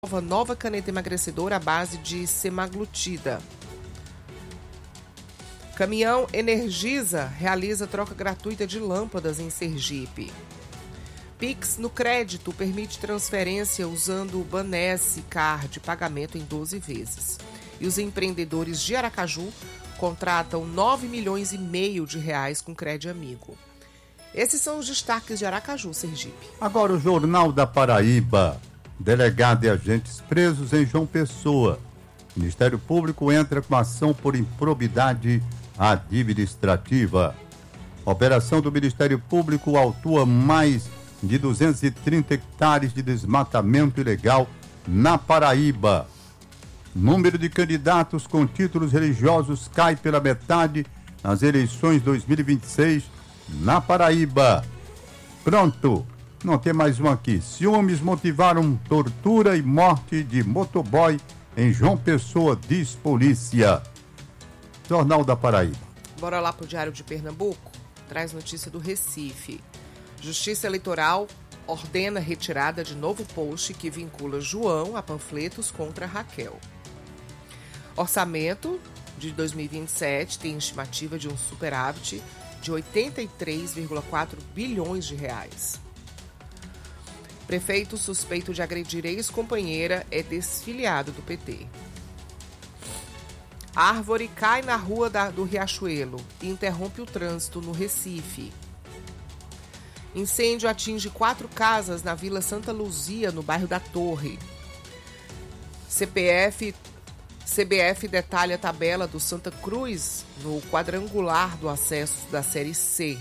Nova caneta emagrecedora à base de semaglutida. Caminhão Energisa realiza troca gratuita de lâmpadas em Sergipe. Pix no crédito permite transferência usando o Banese Card, pagamento em 12 vezes. E os empreendedores de Aracaju contratam 9 milhões e meio de reais com crédito amigo. Esses são os destaques de Aracaju, Sergipe. Agora o Jornal da Paraíba. Delegado e agentes presos em João Pessoa. Ministério Público entra com ação por improbidade administrativa. Operação do Ministério Público autua mais de 230 hectares de desmatamento ilegal na Paraíba. Número de candidatos com títulos religiosos cai pela metade nas eleições 2026 na Paraíba. Pronto. Não tem mais um aqui. Ciúmes motivaram tortura e morte de motoboy em João Pessoa, diz polícia. Jornal da Paraíba. Bora lá pro Diário de Pernambuco. Traz notícia do Recife. Justiça Eleitoral ordena retirada de novo post que vincula João a panfletos contra Raquel. Orçamento de 2027 tem estimativa de um superávit de 83,4 bilhões de reais. Prefeito suspeito de agredir ex-companheira é desfiliado do PT. Árvore cai na rua do Riachuelo e interrompe o trânsito no Recife. Incêndio atinge 4 casas na Vila Santa Luzia, no bairro da Torre. CBF detalha a tabela do Santa Cruz no quadrangular do acesso da Série C.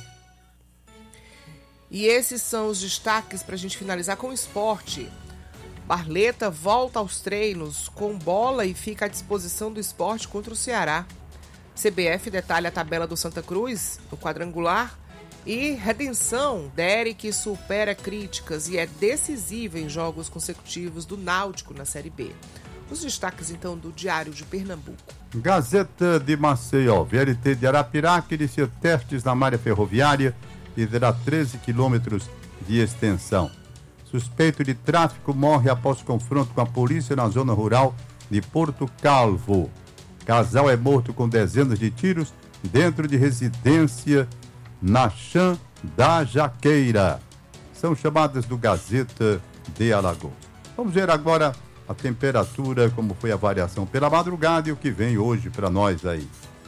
E esses são os destaques para a gente finalizar com o esporte. Barleta volta aos treinos com bola e fica à disposição do esporte contra o Ceará. CBF detalha a tabela do Santa Cruz no quadrangular. E redenção, Derek supera críticas e é decisivo em jogos consecutivos do Náutico na Série B. Os destaques, então, do Diário de Pernambuco. Gazeta de Maceió. VLT de Arapiraca inicia testes na malha ferroviária e terá 13 quilômetros de extensão. Suspeito de tráfico morre após confronto com a polícia na zona rural de Porto Calvo. Casal é morto com dezenas de tiros dentro de residência na Chã da Jaqueira. São chamadas do Gazeta de Alagoas. Vamos ver agora a temperatura, como foi a variação pela madrugada e o que vem hoje para nós aí.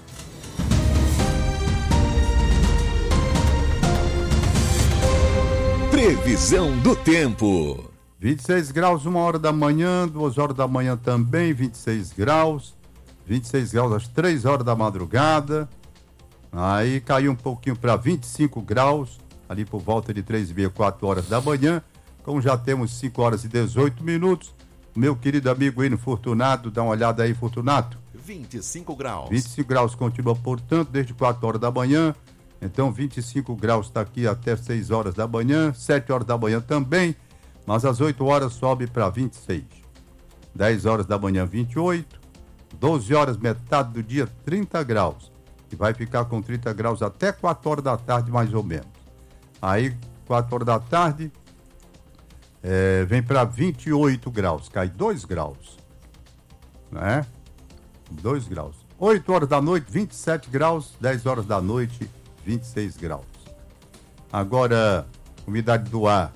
Previsão do tempo. 26 graus, 1 hora da manhã, 2 horas da manhã também, 26 graus. 26 graus às 3 horas da madrugada. Aí caiu um pouquinho para 25 graus, ali por volta de 3h30, 4 horas da manhã. Como já temos 5 horas e 18 minutos, meu querido amigo Hino Fortunato, dá uma olhada aí, Fortunato. 25 graus. 25 graus continua, portanto, desde 4 horas da manhã. Então, 25 graus está aqui até 6 horas da manhã, 7 horas da manhã também, mas às 8 horas sobe para 26. 10 horas da manhã, 28. 12 horas, metade do dia, 30 graus. E vai ficar com 30 graus até 4 horas da tarde, mais ou menos. Aí, 4 horas da tarde, vem para 28 graus, cai 2 graus. Né? 2 graus. 8 horas da noite, 27 graus, 10 horas da noite, 26 graus. Agora, umidade do ar,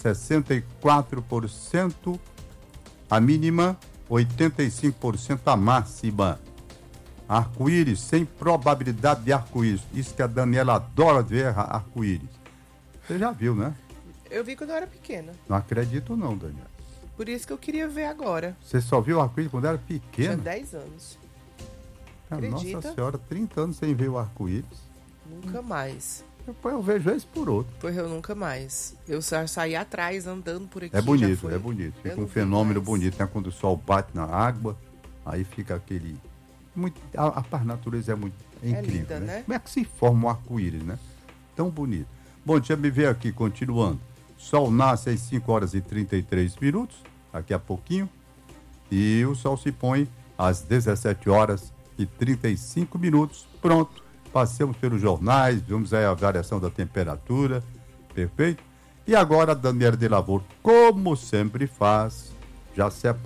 64%, a mínima, 85% a máxima. Arco-íris, sem probabilidade de arco-íris. Isso que a Daniela adora ver, arco-íris. Você já viu, né? Eu vi quando eu era pequena. Não acredito não, Daniela. Por isso que eu queria ver agora. Você só viu arco-íris quando era pequena? Tinha 10 anos. Nossa senhora, 30 anos sem ver o arco-íris. Nunca mais. Depois eu vejo esse por outro. Pois eu nunca mais. Eu só saí atrás, andando por aqui. É bonito, é bonito. Fica um fenômeno mais. bonito, né? Quando o sol bate na água, aí fica aquele... A natureza é muito incrível, linda, né? Como é que se forma um arco-íris, né? Tão bonito. Bom, deixa eu me ver aqui, continuando. Sol nasce às 5 horas e 33 minutos, daqui a pouquinho. E o sol se põe às 17 horas e 35 minutos. Pronto. Passemos pelos jornais, vamos aí a variação da temperatura, perfeito? E agora a Daniela de Lavor, como sempre faz, já separa